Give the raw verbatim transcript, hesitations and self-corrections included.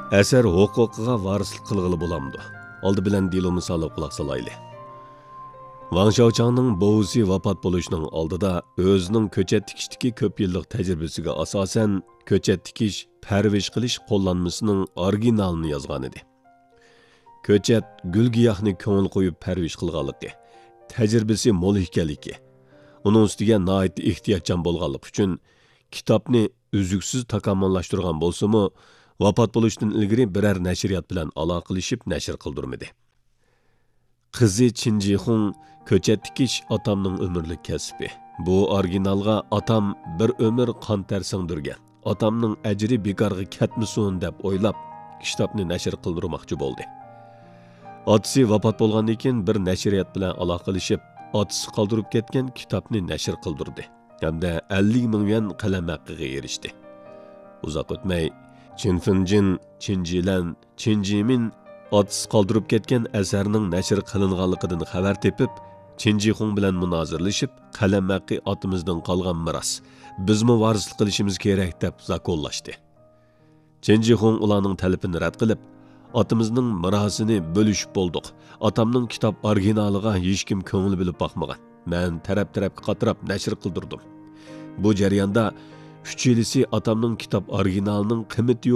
Asar huquqiga varislik qilg'ili bo'lamdi. Oldi bilan deloni solib quloq solayli. Wang Xiaochangning bovisi vafot bo'lishining oldida o'zining ko'chat tikishdagi ko'p yillik tajribasiga asosan ko'chat tikish, parvish qilish qo'llanmasining originalini yozgan edi. Ko'chat gul giyohni ko'ngil qo'yib parvish qilganligi, tajribasi mo'l ekanligi, uning ustiga nihoyat ehtiyotchan bo'lganligi uchun kitobni uzuksiz takomillashtirgan bo'lsa-mu, vafot bo'lishdan ilgari biror nashriyat bilan aloqalashib nashr qildirmadi. Qizi Qin Jixun ko'chat tikish otamning umrlik kasbi. Bu originalga otam bir umr qon ter singdirgan. Otamning ajri bekorga ketmasin deb o'ylab, kitobni nashr qildirmoqchi bo'ldi. Otasi vafot bo'lgandan keyin bir nashriyat bilan aloqalashib, otasi qoldirib ketgan kitobni nashr qildirdi. Hamda ellik ming yuan qalam haqqiga erishdi. Uzoq o'tmay Qin Finjin, Qin Jilan, Qin Jimin otasi qoldirib ketgan asarning nashr qilinganligidan xabar tepib, Qin Jixun bilan munozirlashib, qalam haqqi otamizdan qolgan miros, bizmi varislik qilishimiz kerak deb zakollashdi. Qin Jixun ularning talabini rad qilib, otamizning mirosini bo'lishib bo'ldik. Otamning kitob originaliga hech kim ko'ngil bilib boqmagan. Men taraf-tarafga qatirab nashr qildirdim. Bu jarayonda uch yilisi otamning kitob originalining qiymati